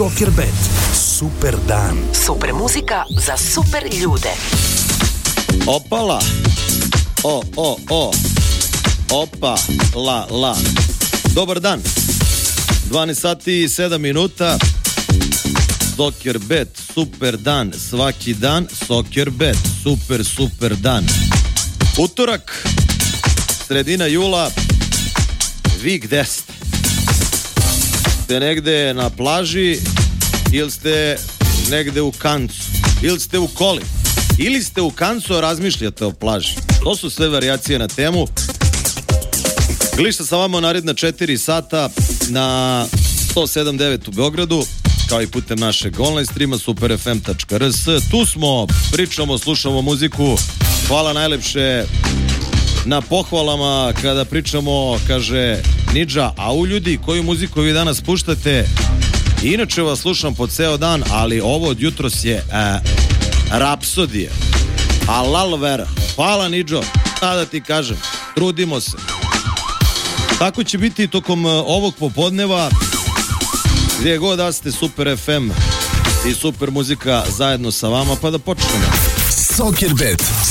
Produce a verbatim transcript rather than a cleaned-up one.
Soccerbet. Super dan. Super muzika za super ljude. Opala. O, o, o. Opa, la, la. Dobar dan. dvanaest sati i sedam minuta. Soccerbet, super dan. Svaki dan Soccerbet. Super, super dan. Utorak, sredina jula. Vi gde ste? Ste negde na plaži ili ste negde u kancu ili ste u koli ili ste u kancu, a razmišljate o plaži. To su sve varijacije na temu. Glišta sa vama naredna četiri sata na sto sedam devet u Beogradu, kao i putem našeg online streama super f m tačka r s. Tu smo, pričamo, slušamo muziku. Hvala najlepše na pohvalama kada pričamo, kaže Nidža, a u ljudi koju muziku vi danas puštate, inače vas slušam po ceo dan, ali ovo od jutros je e, rapsodije. Alal vera. Hvala Nidžo, šta da ti kažem, trudimo se. Tako će biti tokom ovog popodneva, gdje god da ste, Super ef em i super muzika zajedno sa vama, pa da počnemo. Soccerbet.